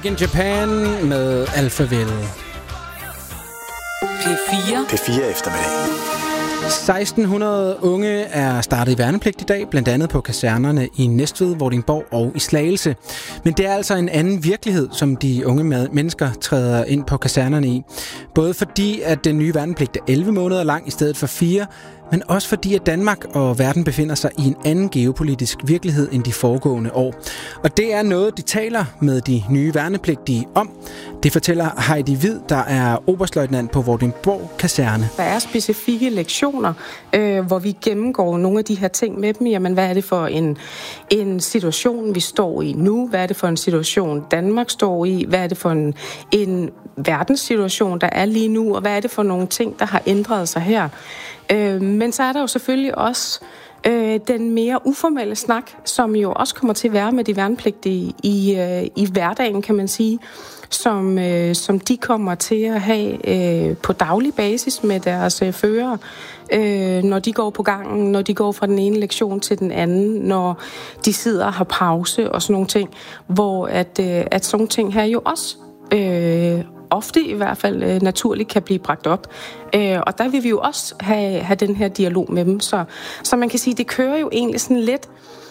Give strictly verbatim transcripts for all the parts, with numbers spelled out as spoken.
In Japan med Alphaville. P fire. P fire eftermiddag. seksten hundrede unge er startet i værnepligt i dag, blandt andet på kasernerne i Næstved, Vordingborg og i Slagelse. Men det er altså en anden virkelighed, som de unge mennesker træder ind på kasernerne i. Både fordi, at den nye værnepligt er elleve måneder lang i stedet for fire, men også fordi, at Danmark og verden befinder sig i en anden geopolitisk virkelighed end de foregående år. Og det er noget, de taler med de nye værnepligtige om. Det fortæller Heidi Hvid, der er oberstløjtnant på Vordingborg Kaserne. Der er specifikke lektioner, øh, hvor vi gennemgår nogle af de her ting med dem. Jamen, hvad er det for en, en situation, vi står i nu? Hvad er det for en situation, Danmark står i? Hvad er det for en, en verdenssituation, der er lige nu? Og hvad er det for nogle ting, der har ændret sig her? Øh, men så er der jo selvfølgelig også øh, den mere uformelle snak, som jo også kommer til at være med de værnepligtige i, øh, i hverdagen, kan man sige, som, øh, som de kommer til at have øh, på daglig basis med deres øh, førere, øh, når de går på gangen, når de går fra den ene lektion til den anden, når de sidder og har pause og sådan nogle ting, hvor at, øh, at sådan nogle ting her jo også øh, ofte i hvert fald øh, naturligt kan blive bragt op. Øh, og der vil vi jo også have, have den her dialog med dem. Så, så man kan sige, det kører jo egentlig sådan lidt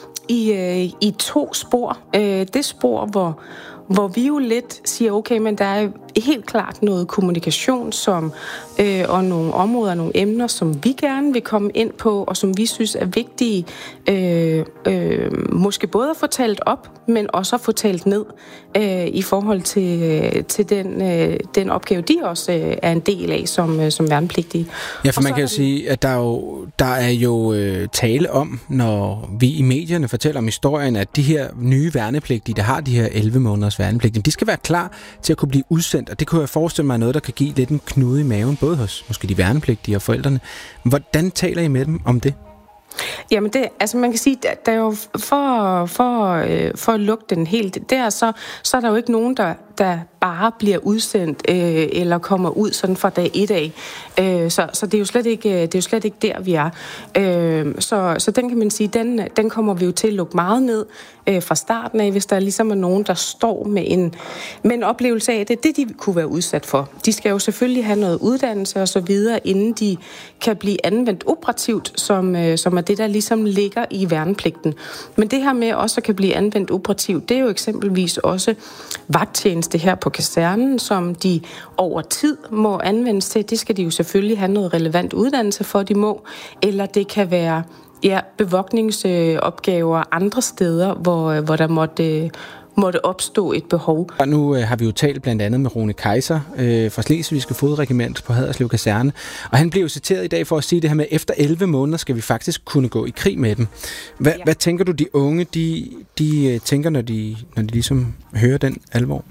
i, øh, i to spor. Øh, det spor, hvor, hvor vi jo lidt siger, okay, men der er helt klart noget kommunikation som, øh, og nogle områder, nogle emner, som vi gerne vil komme ind på, og som vi synes er vigtige, øh, øh, måske både at få talt op, men også at få talt ned øh, i forhold til, øh, til den, øh, den opgave, de også øh, er en del af som, øh, som værnepligtige. Ja, for man kan jo sige, at der er jo, der er jo øh, tale om, når vi i medierne fortæller om historien, at de her nye værnepligtige, der har de her elleve måneders værnepligtige, de skal være klar til at kunne blive udsendt. Og det kunne jeg forestille mig noget, der kan give lidt en knude i maven, både hos måske de værnepligtige og forældrene. Hvordan taler I med dem om det? Jamen, det, altså man kan sige, at der er jo for, for, øh, for at lukke den helt der, så, så er der jo ikke nogen, der, der bare bliver udsendt øh, eller kommer ud sådan fra dag et af. Øh, så, så det er jo slet ikke, det er jo slet ikke der, vi er. Øh, så, så den kan man sige, den, den kommer vi jo til at lukke meget ned øh, fra starten af, hvis der ligesom er nogen, der står med en, med en oplevelse af det, det de kunne være udsat for. De skal jo selvfølgelig have noget uddannelse og så videre, inden de kan blive anvendt operativt, som, øh, som er det, der ligesom ligger i værnepligten. Men det her med også at kan blive anvendt operativt, det er jo eksempelvis også vagttjeneste her på kasernen, som de over tid må anvendes til. Det skal de jo selvfølgelig have noget relevant uddannelse for, de må. Eller det kan være ja, bevogtningsopgaver andre steder, hvor, hvor der måtte, måtte opstå et behov. Og nu øh, har vi jo talt blandt andet med Rune Kaiser øh, fra Slesvigske Fodregiment på Haderslev Kaserne, og han blev citeret i dag for at sige det her med, at efter elleve måneder skal vi faktisk kunne gå i krig med dem. Hva, ja. Hvad tænker du, de unge, de, de tænker, når de, når de ligesom hører den alvor?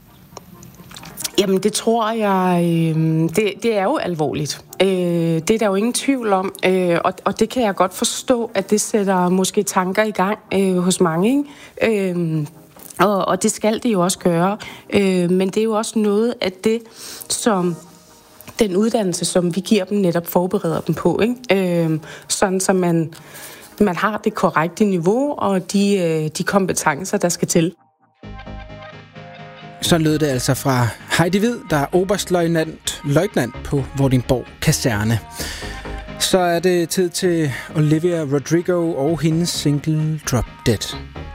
Jamen, det tror jeg, øh, det, det er jo alvorligt. Øh, det er der jo ingen tvivl om, øh, og, og det kan jeg godt forstå, at det sætter måske tanker i gang øh, hos mange, ikke? Øh, og, og det skal det jo også gøre, øh, men det er jo også noget af det, som den uddannelse, som vi giver dem, netop forbereder dem på, ikke? Øh, sådan så man, man har det korrekte niveau og de, øh, de kompetencer, der skal til. Så lød det altså fra Heidi Hvid, der er oberstløjtnant løjtnant på Vordingborg Kaserne. Så er det tid til Olivia Rodrigo og hendes single Drop Dead.